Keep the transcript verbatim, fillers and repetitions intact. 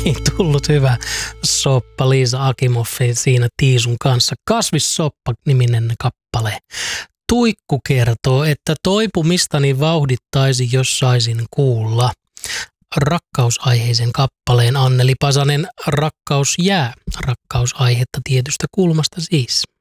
niin tullut hyvä soppa Liisa Akimoffin siinä Tiisun kanssa. Kasvissoppa-niminen kappale. Tuikku kertoo, että toipumistani vauhdittaisi, jos saisin kuulla rakkausaiheisen kappaleen. Anneli Pasanen, Rakkaus jää. Rakkausaihetta tietystä kulmasta siis.